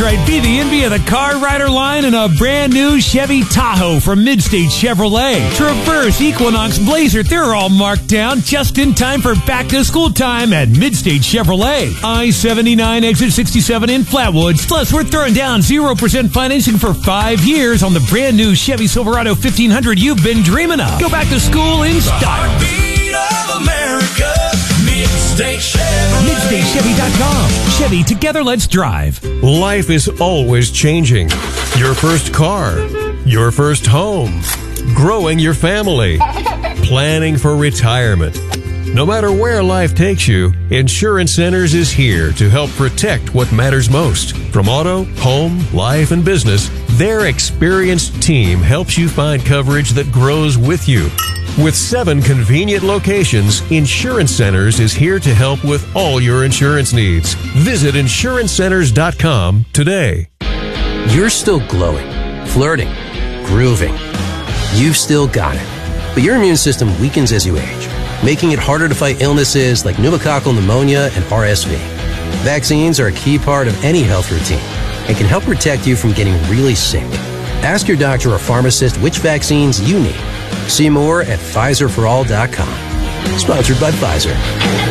right. Be the envy of the Car Rider line in a brand new Chevy Tahoe from Midstate Chevrolet. Traverse, Equinox, Blazer, they're all marked down just in time for back-to-school time at Midstate Chevrolet. I-79, exit 67 in Flatwoods. Plus, we're throwing down 0% financing for 5 years on the brand new Chevy Silverado 1500 you've been dreaming of. Go back to school in style. Heartbeat of America, Midstate Chevrolet. MidstateChevy.com. Chevy, together let's drive. Life is always changing. Your first car, your first home, growing your family, planning for retirement. No matter where life takes you, Insurance Centers is here to help protect what matters most. From auto, home, life, and business, their experienced team helps you find coverage that grows with you. With 7 convenient locations, Insurance Centers is here to help with all your insurance needs. Visit insurancecenters.com today. You're still glowing, flirting, grooving. You've still got it. But your immune system weakens as you age, making it harder to fight illnesses like pneumococcal pneumonia and RSV. Vaccines are a key part of any health routine and can help protect you from getting really sick. Ask your doctor or pharmacist which vaccines you need. See more at PfizerForAll.com. Sponsored by Pfizer.